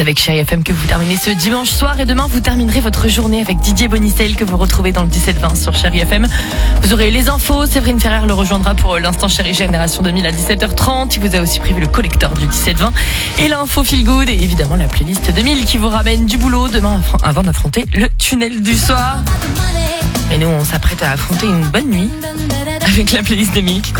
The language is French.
avec Chérie FM que vous terminez ce dimanche soir et demain vous terminerez votre journée avec Didier Bonicel que vous retrouvez dans le 17-20 sur Chérie FM. Vous aurez les infos, Séverine Ferrer le rejoindra pour l'instant Chérie Génération 2000 à 17h30. Il vous a aussi prévu le collector du 17-20 et l'info feel good et évidemment la playlist 2000 qui vous ramène du boulot demain avant d'affronter le tunnel du soir. Et nous on s'apprête à affronter une bonne nuit avec la playlist 2000 qui